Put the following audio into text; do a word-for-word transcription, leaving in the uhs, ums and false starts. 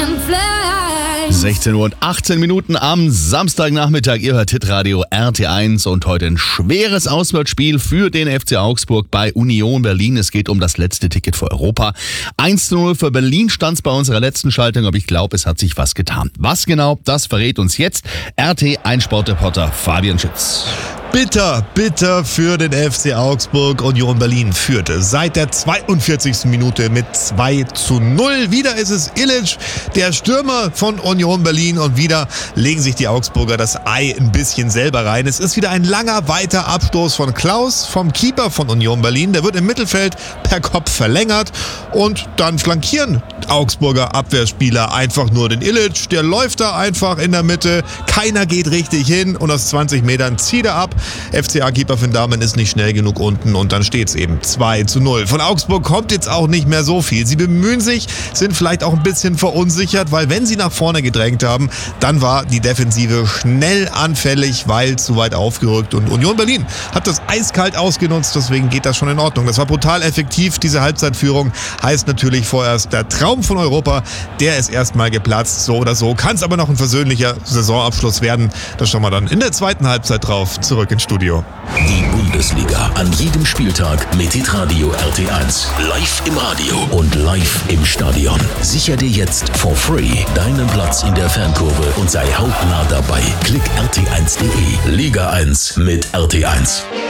sechzehn Uhr und achtzehn Minuten am Samstagnachmittag. Ihr hört Hitradio R T eins und heute ein schweres Auswärtsspiel für den F C Augsburg bei Union Berlin. Es geht um das letzte Ticket für Europa. eins zu null für Berlin stand es bei unserer letzten Schaltung, aber ich glaube, es hat sich was getan. Was genau, das verrät uns jetzt R T eins Sportreporter Fabian Schütz. Bitter, bitter für den F C Augsburg. Union Berlin führte seit der zweiundvierzigsten Minute mit zwei zu null. Wieder ist es Illich, der Stürmer von Union Berlin, und wieder legen sich die Augsburger das Ei ein bisschen selber rein. Es ist wieder ein langer, weiter Abstoß von Klaus, vom Keeper von Union Berlin. Der wird im Mittelfeld per Kopf verlängert und dann flankieren Augsburger Abwehrspieler einfach nur den Illich. Der läuft da einfach in der Mitte, keiner geht richtig hin und aus zwanzig Metern zieht er ab. F C A-Keeper Finn Dahmen ist nicht schnell genug unten und dann steht es eben zwei zu null. Von Augsburg kommt jetzt auch nicht mehr so viel. Sie bemühen sich, sind vielleicht auch ein bisschen verunsichert, weil wenn sie nach vorne gedrängt haben, dann war die Defensive schnell anfällig, weil zu weit aufgerückt, und Union Berlin hat das eiskalt ausgenutzt, deswegen geht das schon in Ordnung. Das war brutal effektiv, diese Halbzeitführung. Heißt natürlich vorerst, der Traum von Europa, der ist erstmal geplatzt, so oder so. Kann es aber noch ein versöhnlicher Saisonabschluss werden. Da schauen wir dann in der zweiten Halbzeit drauf. Zurück ins Studio. Die Bundesliga an jedem Spieltag mit Hitradio R T eins. Live im Radio und live im Stadion. Sicher dir jetzt for free deinen Platz in der Fankurve und sei hautnah dabei. Klick R T eins punkt de. Liga eins mit R T eins.